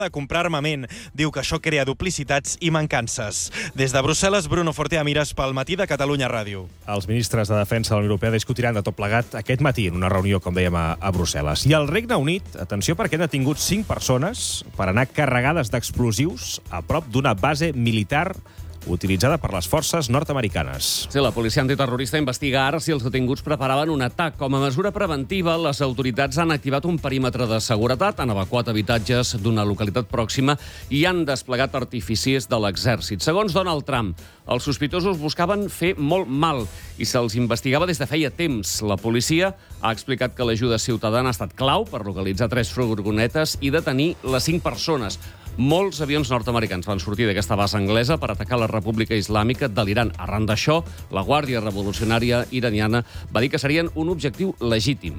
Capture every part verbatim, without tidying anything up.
de comprar armament. Diu que això crea duplicitats i mancances. Des de Brussel·les, Bruno Fortea Mires pel Matí de Catalunya Ràdio. Els ministres de Defensa de la Unió Europea discutiran de tot plegat aquest matí en una reunió, com dèiem, a, a Brussel·les. I el Regne Unit, atenció, perquè han detingut cinc persones per anar carregades d'explosius a prop d'una base militar utilitzada per les forces nord-americanes. Sí, la policia antiterrorista investiga ara si els detinguts preparaven un atac. Com a mesura preventiva, les autoritats han activat un perímetre de seguretat, han evacuat habitatges d'una localitat pròxima i han desplegat artificis de l'exèrcit. Segons Donald Trump, els sospitosos buscaven fer molt mal i se'ls investigava des de feia temps. La policia ha explicat que l'ajuda ciutadana ha estat clau per localitzar tres furgonetes i detenir les cinc persones. Molts avions nord-americans van sortir d'aquesta base anglesa per atacar la República Islàmica de l'Iran. Arran d'això, la Guàrdia Revolucionària iraniana va dir que serien un objectiu legítim.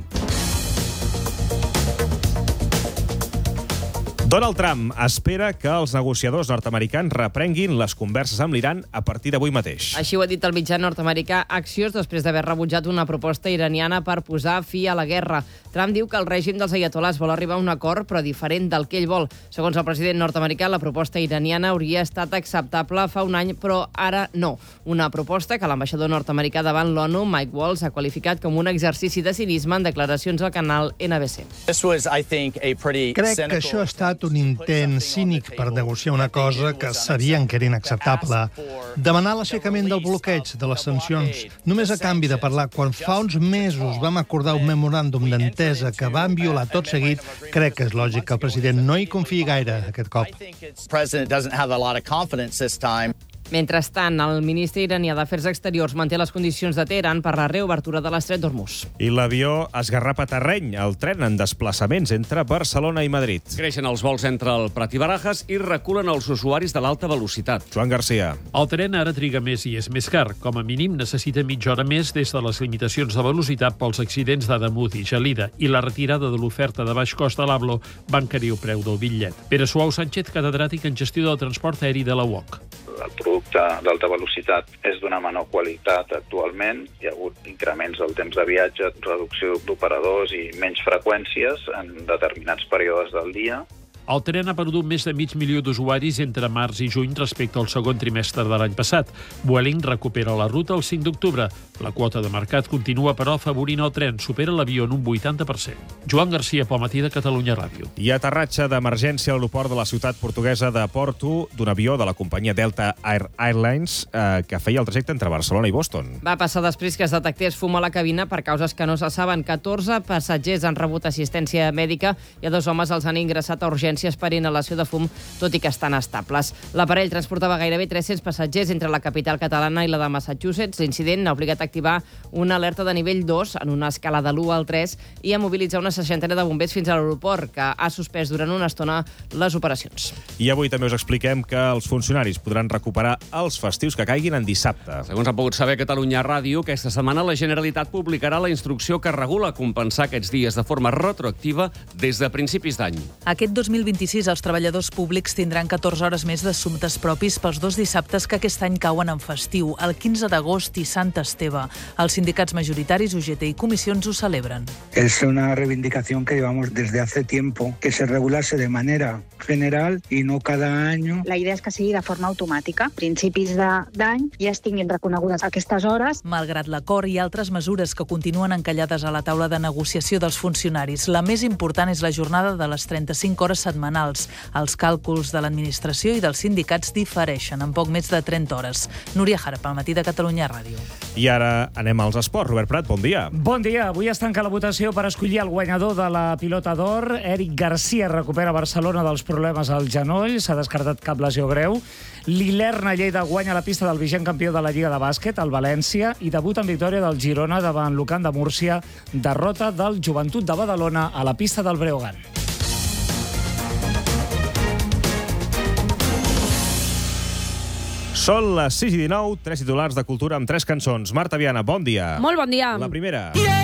Donald Trump espera que els negociadors nord-americans reprenguin les converses amb l'Iran a partir d'avui mateix. Així ho ha dit el mitjà nord-americà Axios després d'haver rebutjat una proposta iraniana per posar fi a la guerra. Trump diu que el règim dels aiatolars vol arribar a un acord, però diferent del que ell vol. Segons el president nord-americà, la proposta iraniana hauria estat acceptable fa un any, però ara no. Una proposta que l'ambaixador nord-americà davant l'ONU, Mike Waltz, ha qualificat com un exercici de cinisme en declaracions al canal N B C. Crec que això ha estat un intent cínic per negociar una cosa que sabien que era inacceptable. Demanar l'aixecament del bloqueig de les sancions només a canvi de parlar quan fa uns mesos vam acordar un memoràndum d'entesa que van violar tot seguit, crec que és lògic que el president no hi confiï gaire aquest cop. Mentrestant, el ministre iranià d'Afers Exteriors manté les condicions de Teheran per la reobertura de l'estret d'Hormuz. I l'avió esgarrapa terreny, el tren en desplaçaments entre Barcelona i Madrid. Creixen els vols entre el Prat i Barajas i reculen els usuaris de l'alta velocitat. Joan Garcia. El tren ara triga més i és més car. Com a mínim necessita mitja hora més des de les limitacions de velocitat pels accidents d'Ademuz i Gelida i la retirada de l'oferta de baix cost a l'Avlo va encarir el preu del bitllet. Pere Suau Sánchez, catedràtic en gestió del transport aeri de la U O C. El producte d'alta velocitat és d'una menor qualitat actualment. Hi ha hagut increments del temps de viatge, reducció d'operadors i menys freqüències en determinats períodes del dia. El tren ha perdut més de mig milió d'usuaris entre març i juny respecte al segon trimestre de l'any passat. Vueling recupera la ruta el cinc d'octubre. La quota de mercat continua, però, afavorint el tren. Supera l'avió en un vuitanta per cent. Joan Garcia, pel Matí de Catalunya Ràdio. I aterratge d'emergència a l'aeroport de la ciutat portuguesa de Porto d'un avió de la companyia Delta Air Airlines eh, que feia el trajecte entre Barcelona i Boston. Va passar després que es detectés fum a la cabina per causes que no se saben. catorze passatgers han rebut assistència mèdica i a dos homes els han ingressat a urgències per inhalació de fum, tot i que estan estables. L'aparell transportava gairebé tres-cents passatgers entre la capital catalana i la de Massachusetts. L'incident ha obligat a activar una alerta de nivell dos en una escala de l'u al tres i a mobilitzar una seixantena de bombers fins a l'aeroport, que ha suspès durant una estona les operacions. I avui també us expliquem que els funcionaris podran recuperar els festius que caiguin en dissabte. Segons ha pogut saber Catalunya Ràdio, aquesta setmana la Generalitat publicarà la instrucció que regula compensar aquests dies de forma retroactiva des de principis d'any. Aquest dos mil vint-i-sis els treballadors públics tindran catorze hores més d'assumptes propis pels dos dissabtes que aquest any cauen en festiu, el quinze d'agost i Sant Esteve. Els sindicats majoritaris, U G T i comissions ho celebren. Es una reivindicación que llevamos desde hace tiempo, que se regulase de manera general y no cada año. La idea és que sigui de forma automàtica. A principis d'any ja estiguin reconegudes aquestes hores. Malgrat l'acord, hi ha altres mesures que continuen encallades a la taula de negociació dels funcionaris. La més important és la jornada de les trenta-cinc hores setmanals. Els càlculs de l'administració i dels sindicats difereixen en poc més de trenta hores. Núria Jara, pel Matí de Catalunya Ràdio. I ara anem als esports. Robert Prat, bon dia. Bon dia. Avui es tanca la votació per escollir el guanyador de la Pilota d'Or. Eric Garcia recupera Barcelona dels problemes al genoll. S'ha descartat cap lesió greu. L'Ilerna Lleida guanya la pista del vigent campió de la Lliga de Bàsquet, el València, i debut en victòria del Girona davant l'Ucán de Múrcia. Derrota del Joventut de Badalona a la pista del Breogán. Són les sis i dinou, tres titulars de cultura amb tres cançons. Marta Viana, bon dia. Molt bon dia. La primera. Yeah!